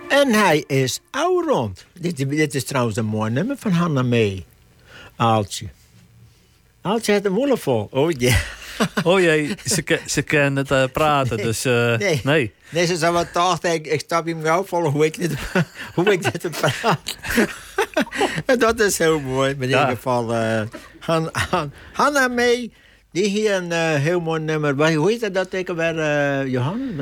En hij is oud rond. Dit is trouwens een mooi nummer van Hanna Mee. Aaltje. Aaltje heeft een moeilijk vol. Oh jee. Oh jee, ze kan het praten, dus nee. Nee, ze zou wat dachten, ik stap hem gauw volgen hoe ik dit praat. En dat is heel mooi. Maar in ieder geval, Hanna Mee, die hier een heel mooi nummer. Hoe heet dat ook weer, Johan?